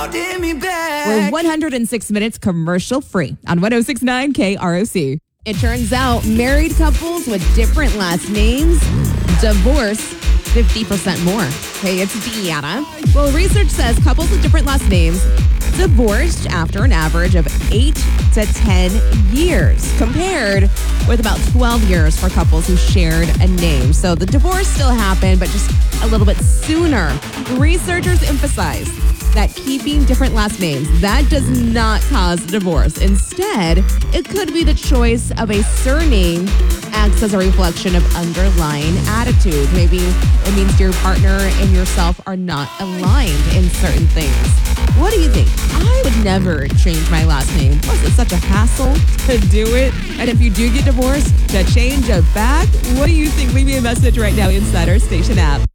holding me back. We're 106 minutes commercial free on 106.9 KROC. It turns out married couples with different last names divorce 50% more. Hey, it's Deanna. Well, research says couples with different last names divorced after an average of 8 to 10 years, compared with about 12 years for couples who shared a name. So the divorce still happened, but just a little bit sooner. Researchers emphasize that keeping different last names, that does not cause divorce. Instead, it could be the choice of a surname acts as a reflection of underlying attitude. Maybe it means your partner and yourself are not aligned in certain things. What do you think? I would never change my last name. Plus, it's such a hassle to do it. And if you do get divorced, to change it back, what do you think? Leave me a message right now inside our station app.